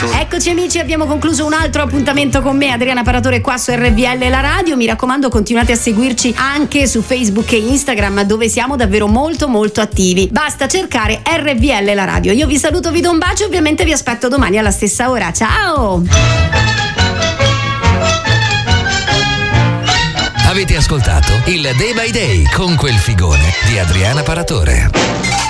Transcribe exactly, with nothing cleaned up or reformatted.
Eccoci amici, abbiamo concluso un altro appuntamento con me, Adriana Paratore, qua su R V L La Radio. Mi raccomando, continuate a seguirci anche su Facebook e Instagram, dove siamo davvero molto molto attivi. Basta cercare R V L La Radio. Io vi saluto, vi do un bacio, ovviamente vi aspetto domani alla stessa ora. Ciao! Avete ascoltato il Day by Day con quel figone di Adriana Paratore.